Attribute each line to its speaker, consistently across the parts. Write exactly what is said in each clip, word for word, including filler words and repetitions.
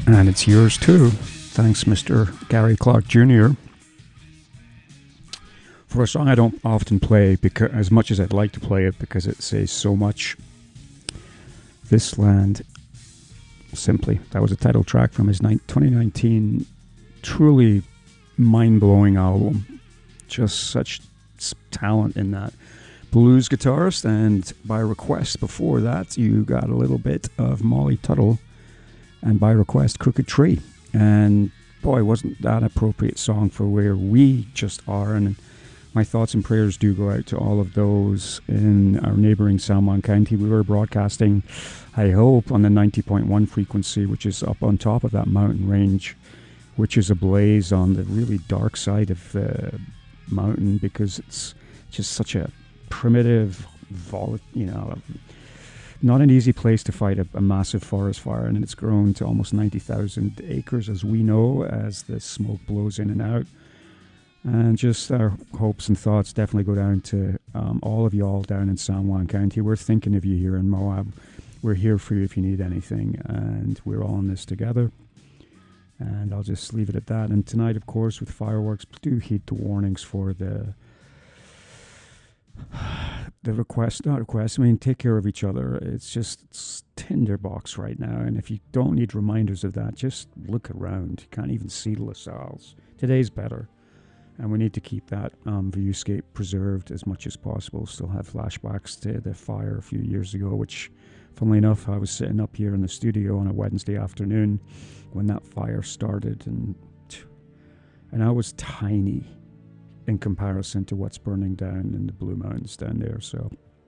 Speaker 1: And it's yours too. Thanks, Mister Gary Clark Junior For a song I don't often play because, as much as I'd like to play it, because it says so much. This Land, Simply. That was a title track from his twenty nineteen truly mind-blowing album. Just such talent in that. Blues guitarist, and by request before that, you got a little bit of Molly Tuttle, and by request, Crooked Tree. And boy, wasn't that an appropriate song for where we just are. And my thoughts and prayers do go out to all of those in our neighboring San Juan County. We were broadcasting, I hope, on the ninety point one frequency, which is up on top of that mountain range, which is ablaze on the really dark side of the mountain, because it's just such a primitive, vol- you know, not an easy place to fight a, a massive forest fire. And it's grown to almost ninety thousand acres, as we know, as the smoke blows in and out. And just our hopes and thoughts definitely go down to um, all of y'all down in San Juan County. We're thinking of you here in Moab. We're here for you if you need anything, and we're all in this together. And I'll just leave it at that. And tonight, of course, with fireworks, do heed the warnings for the the request, not request. I mean, take care of each other. It's just it's tinderbox right now. And if you don't need reminders of that, just look around. You can't even see the LaSalle's. Today's better. And we need to keep that um, viewscape preserved as much as possible. Still have flashbacks to the fire a few years ago, which, funnily enough, I was sitting up here in the studio on a Wednesday afternoon when that fire started. And, and I was tiny in comparison to what's burning down in the Blue Mountains down there. So,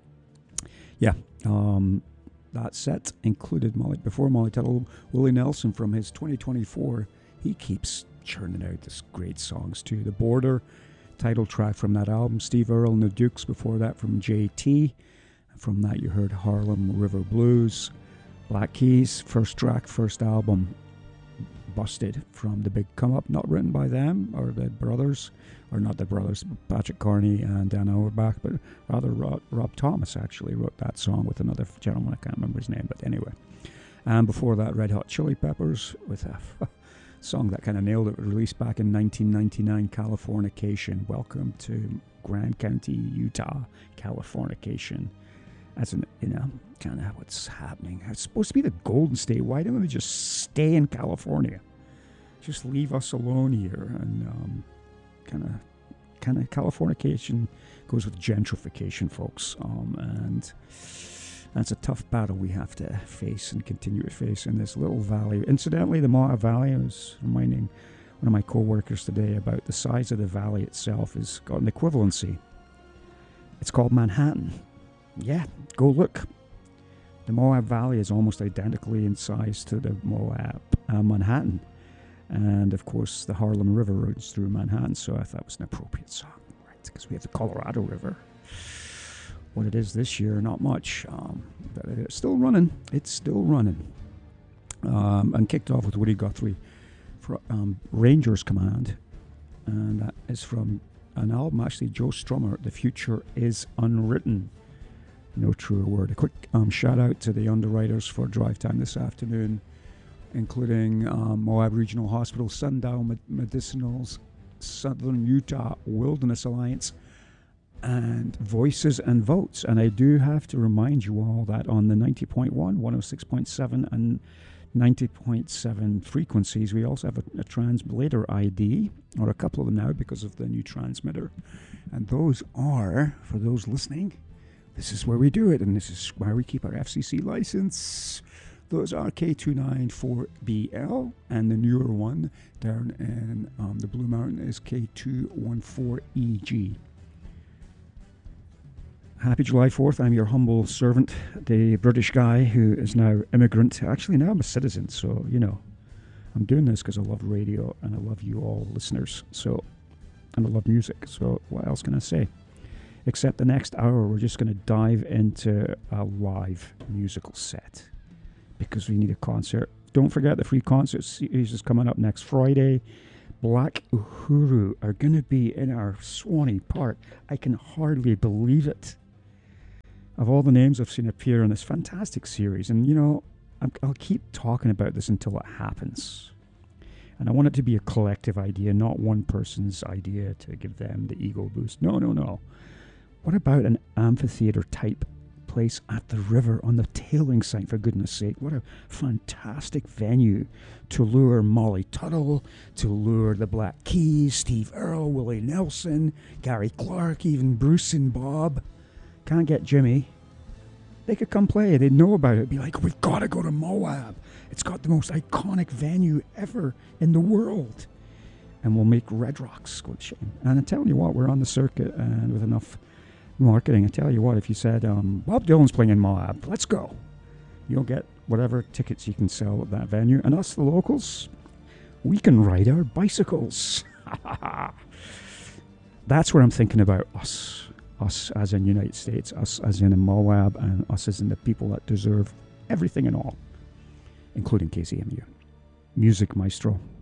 Speaker 1: yeah, um, that set included Molly, before Molly Tuttle, Willie Nelson from his twenty twenty-four. He keeps churning out this great songs too. The Border, title track from that album. Steve Earle and the Dukes before that from J T. From that you heard Harlem River Blues. Black Keys, first track, first album, Busted, from The Big Come Up, not written by them or the brothers, or not the brothers, Patrick Carney and Dan Auerbach, but rather Rob, Rob Thomas actually wrote that song with another gentleman, I can't remember his name, but anyway. And before that, Red Hot Chili Peppers with a song that kind of nailed it, released back in nineteen ninety-nine, Californication. Welcome to Grand County, Utah, Californication. That's an, you know, kind of what's happening. It's supposed to be the Golden State. Why don't we just stay in California? Just leave us alone here. And um, kind of, kind of Californication goes with gentrification, folks. Um, and that's a tough battle we have to face and continue to face in this little valley. Incidentally, the Moab Valley, I was reminding one of my co-workers today about the size of the valley itself has got an equivalency. It's called Manhattan. Yeah, go look. The Moab Valley is almost identically in size to the Moab uh, Manhattan. And of course, the Harlem River runs through Manhattan, so I thought it was an appropriate song, right? Because we have the Colorado River. What it is this year, not much, um, but it's still running. It's still running. Um, and kicked off with Woody Guthrie for um, Rangers Command, and that is from an album, actually, Joe Strummer, The Future is Unwritten. No truer word. A quick um, shout out to the underwriters for drive time this afternoon, including um, Moab Regional Hospital, Sundial Medicinals, Southern Utah Wilderness Alliance, and Voices and Votes. And I do have to remind you all that on the ninety point one, one oh six point seven, and ninety point seven frequencies, we also have a, a translator I D, or a couple of them now because of the new transmitter. And those are, for those listening, this is where we do it, and this is where we keep our F C C license. Those are K two ninety-four B L, and the newer one down in um, the Blue Mountain is K two fourteen E G. Happy July fourth. I'm your humble servant, the British guy who is now immigrant. Actually, now I'm a citizen, so, you know, I'm doing this because I love radio, and I love you all listeners, so, and I love music, so what else can I say? Except the next hour, we're just going to dive into a live musical set because we need a concert. Don't forget the free concert series is coming up next Friday. Black Uhuru are going to be in our Swanee Park. I can hardly believe it. Of all the names I've seen appear in this fantastic series, and you know, I'm, I'll keep talking about this until it happens. And I want it to be a collective idea, not one person's idea to give them the ego boost. No, no, no. What about an amphitheater type place at the river on the tailing site, for goodness sake? What a fantastic venue to lure Molly Tuttle, to lure the Black Keys, Steve Earle, Willie Nelson, Gary Clark, even Bruce and Bob. Can't get Jimmy. They could come play. They'd know about it. Be like, we've got to go to Moab. It's got the most iconic venue ever in the world. And we'll make Red Rocks go to shame. And I tell you what, we're on the circuit, and with enough marketing, I tell you what, if you said, um, Bob Dylan's playing in Moab, let's go. You'll get whatever tickets you can sell at that venue. And us, the locals, we can ride our bicycles. That's what I'm thinking about, us. Us as in United States, us as in Moab, and us as in the people that deserve everything and all, including K C M U. Music Maestro.